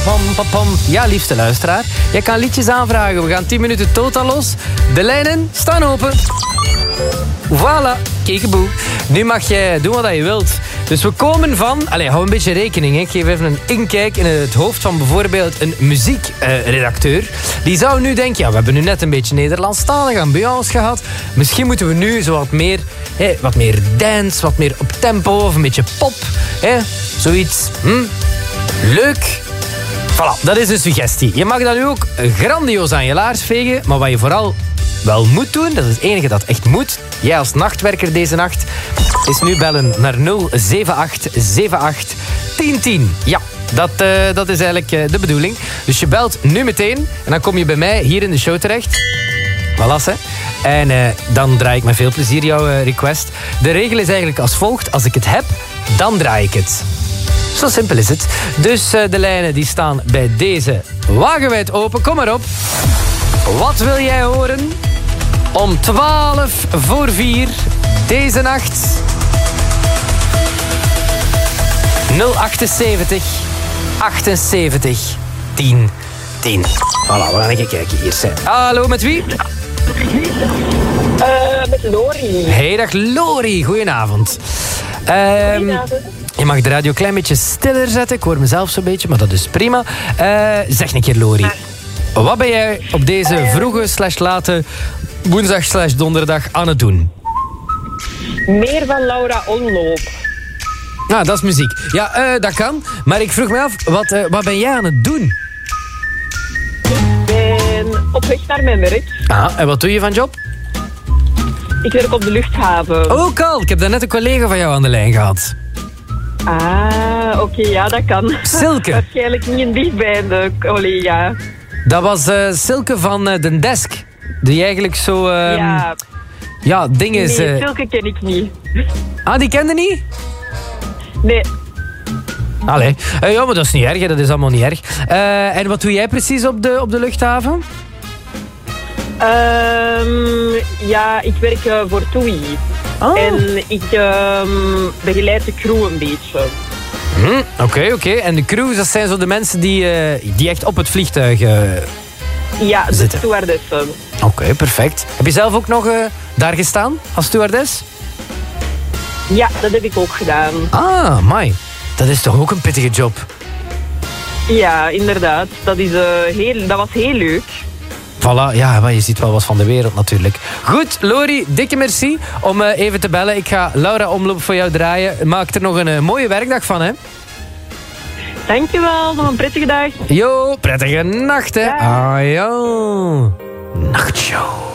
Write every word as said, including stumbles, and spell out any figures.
Pom, pom, pom. Ja, liefste luisteraar. Jij kan liedjes aanvragen. We gaan tien minuten totaal los. De lijnen staan open. Voilà, kiekeboe. Nu mag jij doen wat je wilt. Dus we komen van... Allee, hou een beetje rekening. Hè. Ik geef even een inkijk in het hoofd van bijvoorbeeld een muziekredacteur. Die zou nu denken... Ja, we hebben nu net een beetje Nederlandstalig ambiance gehad. Misschien moeten we nu zo wat meer... Hè, wat meer dance, wat meer op tempo of een beetje pop. Hè. Zoiets. Hm? Leuk. Voilà, dat is een suggestie. Je mag dan nu ook grandioos aan je laars vegen. Maar wat je vooral wel moet doen, dat is het enige dat echt moet... Jij als nachtwerker deze nacht... is nu bellen naar nul zeven acht zeven acht tien tien. Ja, dat, uh, dat is eigenlijk uh, de bedoeling. Dus je belt nu meteen en dan kom je bij mij hier in de show terecht. Voilà, hè. En uh, dan draai ik met veel plezier jouw uh, request. De regel is eigenlijk als volgt. Als ik het heb, dan draai ik het. Zo simpel is het. Dus uh, de lijnen die staan bij deze wagenwijd open. Kom maar op. Wat wil jij horen? Om twaalf voor vier deze nacht. nul achtenzeventig achtenzeventig tien tien. Voilà, we gaan even kijken hier. Zijn. Hallo, met wie? Uh, met Lori. Hey, dag Lori. Goedenavond. Um, Goedenavond. Je mag de radio een klein beetje stiller zetten. Ik hoor mezelf zo'n beetje, maar dat is prima. Uh, zeg een keer, Lori. Wat ben jij op deze vroege slash late woensdag slash donderdag aan het doen? Meer van Laura Onloop. Nou, dat is muziek. Ja, uh, dat kan. Maar ik vroeg me af, wat, uh, wat ben jij aan het doen? Ik ben op weg naar mijn werk. Ah, en wat doe je van job? Ik werk op de luchthaven. Ook al. Ik heb daarnet een collega van jou aan de lijn gehad. Ah, oké, okay, ja, dat kan. Silke. Waarschijnlijk niet een dichtbijende collega. Dat was uh, Silke van uh, de Desk. Die eigenlijk zo... Uh, ja. Ja, dingen is... Nee, uh... Silke ken ik niet. Ah, die kende niet? Nee. Allee. Uh, ja, maar dat is niet erg. Hè. Dat is allemaal niet erg. Uh, en wat doe jij precies op de, op de luchthaven? Um, ja, ik werk uh, voor T U I. Oh. En ik um, begeleid de crew een beetje. Oké, hm, oké. Okay, okay. En de crews, dat zijn zo de mensen die, uh, die echt op het vliegtuig uh, ja, de zitten. stewardessen. Oké, okay, perfect. Heb je zelf ook nog uh, daar gestaan als stewardess? Ja, dat heb ik ook gedaan. Ah, amai. Dat is toch ook een pittige job? Ja, inderdaad. Dat, is, uh, heel, dat was heel leuk. Voilà, ja, maar je ziet wel wat van de wereld natuurlijk. Goed, Lori, dikke merci om uh, even te bellen. Ik ga Laura Omloop voor jou draaien. Maak er nog een uh, mooie werkdag van, hè? Dankjewel, nog een prettige dag. Jo, prettige nacht, hè? Ja. Ah, jo. Nachtshow.